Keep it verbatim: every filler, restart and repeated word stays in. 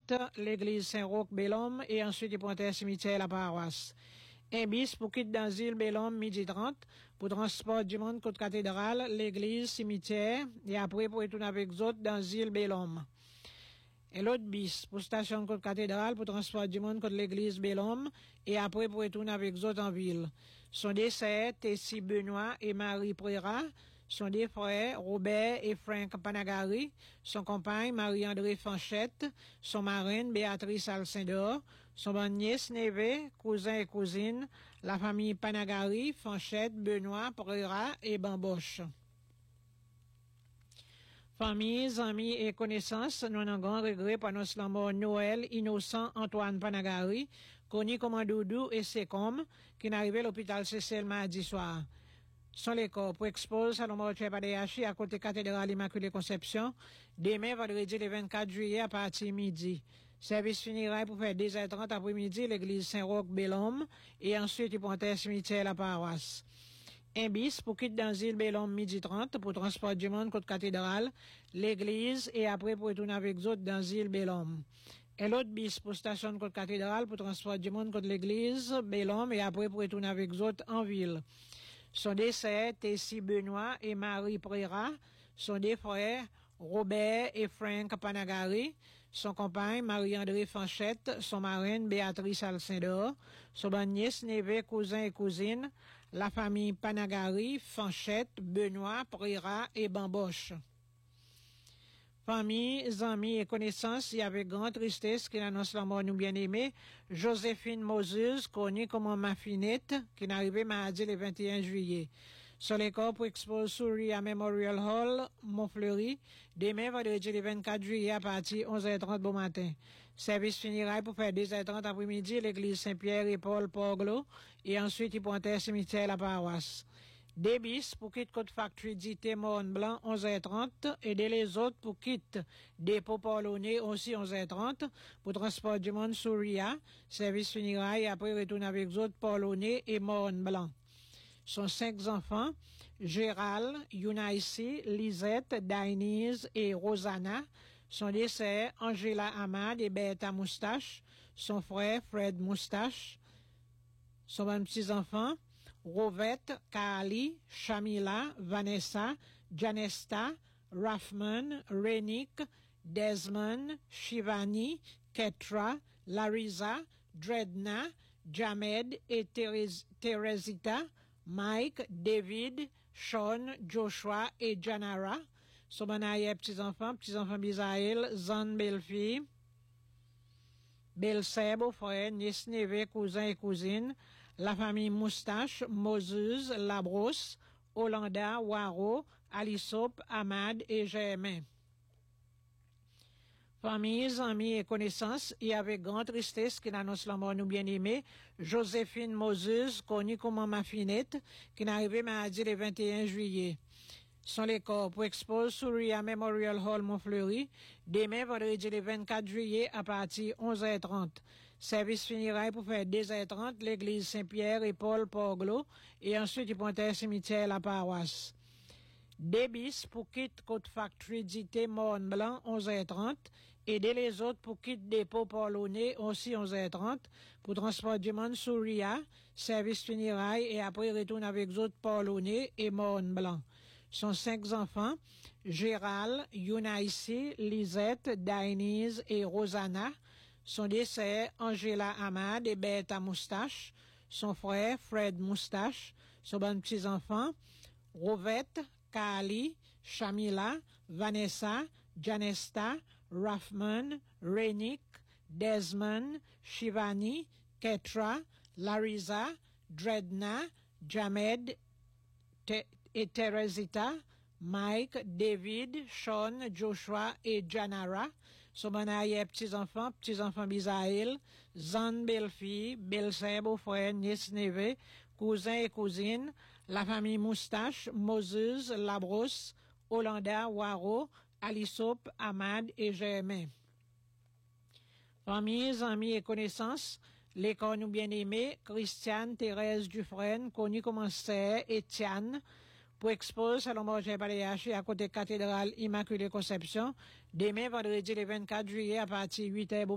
trente, l'église Saint-Roch Bellhomme et ensuite il pointait cimetière la paroisse. Un bis pour quitter d'asile Bellhomme midi trente pour transport du monde côte cathédrale, l'église cimetière et après pour retourner avec autres d'asile Bellhomme. Et l'autre bis pour station côte cathédrale pour transport du monde côte l'église Bellhomme et après pour retourner avec autres en ville. Son décès, Tessie Benoît et Marie Préra, son des frères, Robert et Frank Panagari, son compagne, Marie-André Fanchette, son marraine, Béatrice Alcindor, son bonne nièce, neveu, cousin et cousine, la famille Panagari, Fanchette, Benoît, Préra et Bamboche. Familles, amis et connaissances, nous avons un grand regret pour notre mort Noël Innocent Antoine Panagari, connu comme Doudou et Secom, qui est arrivé à l'hôpital Cécile mardi soir. Son les corps pour expose à l'homortuaire Padeachi à côté cathédrale Immaculée Conception, demain vendredi le vingt-quatre juillet à partir de midi. Service funéraire pour faire deux heures trente après-midi l'église Saint-Roch Bellhomme et ensuite il pointait cimetière la paroisse. Un bis pour quitter dans l'île Bellhomme midi trente pour transport du monde côte cathédrale, l'église et après pour retourner avec autres dans l'île Bellhomme. Et l'autre bis pour station côte cathédrale pour transport du monde côte l'église Bellhomme et après pour retourner avec autres en ville. Son décès, Tessie Benoît et Marie Préra, son des frères, Robert et Frank Panagari, son compagne, Marie-André Fanchette, son marraine, Béatrice Alcindor, son bonne nièce, neveu, cousin et cousine, la famille Panagari, Fanchette, Benoît, Préra et Bamboche. Familles, amis et connaissances, il y avait grande tristesse qui annonce la mort nous bien-aimés, Joséphine Moses, connue comme Mafinette, qui est arrivée mardi le vingt et un juillet. Sur les corps pour expose souris à Memorial Hall, Montfleury, demain vendredi le vingt-quatre juillet à partir de onze heures trente bon matin. Service funéraire pour faire deux heures trente après-midi, l'église Saint-Pierre et Paul Poglo, et ensuite il pointait cimetière la paroisse. Des bis pour quitte Côte Factory d'Ité Morne Blanc onze heures trente et des les autres pour quitte dépôt Polonais aussi onze heures trente pour transport du monde Souria, service funéraire et après retourne avec autres Polonais et Morne Blanc. Son cinq enfants, Gérald, Yunaisi, Lisette, Dainise et Rosanna. Son décès, Angela Hamad et Bertha Moustache. Son frère, Fred Moustache. Son bon petits-enfants, Rovette, Kali, Shamila, Vanessa, Janesta, Raffman, Renick, Desmond, Shivani, Ketra, Larissa, Dredna, Jamed et Teresita, Mike, David, Sean, Joshua et Janara. Son bon petits-enfants, petits-enfants Bisaël, Zan Belle-Fille, Belle-Sœur, beau-frère, nièce, neveu, cousin et cousine, la famille Moustache, Moses, Labros, Hollanda, Waro, Alisop, Ahmad et Germain. Familles, amis et connaissances, et avec grande tristesse qui annonce la mort nous bien-aimés, Joséphine Moses, connue comme Mafinette, qui est arrivée mardi le vingt et un juillet. Sont les corps pour expose souris à Memorial Hall Montfleury, demain vendredi le vingt-quatre juillet à partir de onze heures trente. Service funéraire pour faire deux heures trente, l'église Saint-Pierre et Paul Poglo, et ensuite il pointait cimetière la paroisse. Débis pour quitte Côte Factory d'Ité Morne Blanc onze heures trente et dès les autres pour quitte dépôt Polonais aussi onze heures trente pour transport du monde Souria, service funéraire et après retourne avec autres Polonais et Morne Blanc. Son cinq enfants, Gérald, Yunaisi, Lisette, Dainise et Rosanna. Son décès, Angela Hamad et Bertha Moustache. Son frère, Fred Moustache. Son bon petits-enfants, Rovette, Kali, Shamila, Vanessa, Janesta, Raffman, Renick, Desmond, Shivani, Ketra, Larissa, Dredna, Jamed Te- et Teresita, Mike, David, Sean, Joshua et Janara. Son bon petits-enfants, petits-enfants Bisaël, Zan Belle-Fille, Belle-Sœur, beau-frère, nièce, neveu, cousin et cousine, la famille Moustache, Moses, Labros, Hollanda, Waro, Alisop, Ahmad et Germain. Familles, amis et connaissances, les connus bien-aimés, Christiane Thérèse Dufresne, connue comme Sœur Étienne, pour expose à l'hommage Paléachi à côté cathédrale Immaculée Conception, demain vendredi le vingt-quatre juillet à partir de huit heures